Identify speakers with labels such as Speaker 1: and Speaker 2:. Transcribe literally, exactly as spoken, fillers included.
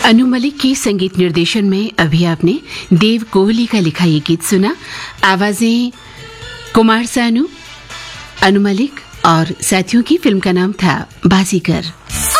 Speaker 1: अनु मलिक की संगीत निर्देशन में अभी आपने देव कोहली का लिखा ये गीत सुना। आवाजें कुमार सानू, अनु मलिक और साथियों की। फिल्म का नाम था बाजीगर।